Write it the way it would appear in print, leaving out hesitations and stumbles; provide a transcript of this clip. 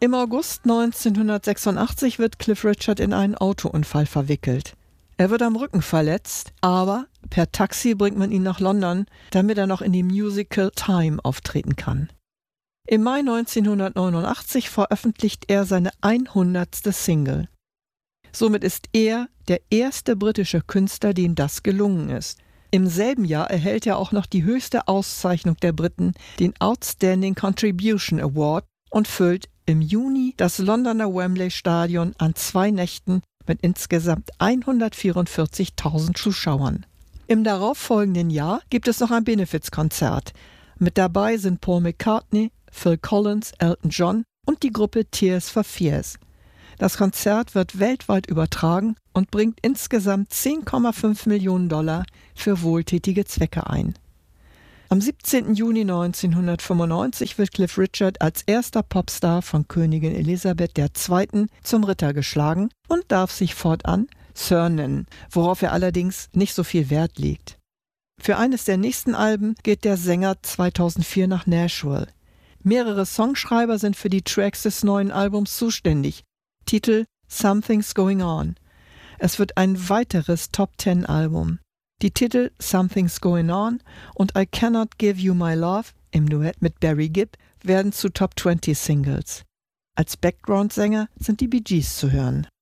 Im August 1986 wird Cliff Richard in einen Autounfall verwickelt. Er wird am Rücken verletzt, aber per Taxi bringt man ihn nach London, damit er noch in dem Musical Time auftreten kann. Im Mai 1989 veröffentlicht er seine 100. Single. Somit ist er der erste britische Künstler, dem das gelungen ist. Im selben Jahr erhält er auch noch die höchste Auszeichnung der Briten, den Outstanding Contribution Award, und füllt im Juni das Londoner Wembley Stadion an 2 Nächten mit insgesamt 144.000 Zuschauern. Im darauffolgenden Jahr gibt es noch ein Benefizkonzert. Mit dabei sind Paul McCartney, Phil Collins, Elton John und die Gruppe Tears for Fears. Das Konzert wird weltweit übertragen und bringt insgesamt $10,5 Millionen für wohltätige Zwecke ein. Am 17. Juni 1995 wird Cliff Richard als erster Popstar von Königin Elisabeth II. Zum Ritter geschlagen und darf sich fortan Sir nennen, worauf er allerdings nicht so viel Wert legt. Für eines der nächsten Alben geht der Sänger 2004 nach Nashville. Mehrere Songschreiber sind für die Tracks des neuen Albums zuständig. Titel Something's Going On. Es wird ein weiteres Top-10-Album. Die Titel Something's Going On und I Cannot Give You My Love im Duett mit Barry Gibb werden zu Top-20 Singles. Als Background-Sänger sind die Bee Gees zu hören.